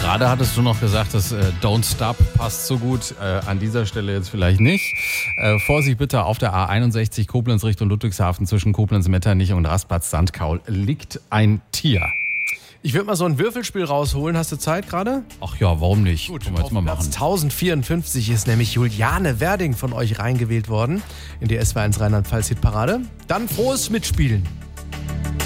Gerade hattest du noch gesagt, dass Don't Stop passt so gut. An dieser Stelle jetzt vielleicht nicht. Vorsicht bitte, auf der A61 Koblenz Richtung Ludwigshafen zwischen Koblenz-Metternich und Raspatz-Sandkaul liegt ein Tier. Ich würde mal so ein Würfelspiel rausholen. Hast du Zeit gerade? Ach ja, warum nicht? Gut, können wir jetzt mal Platz machen. 1054 ist nämlich Juliane Werding von euch reingewählt worden in die SW1 Rheinland-Pfalz-Hitparade. Dann frohes Mitspielen.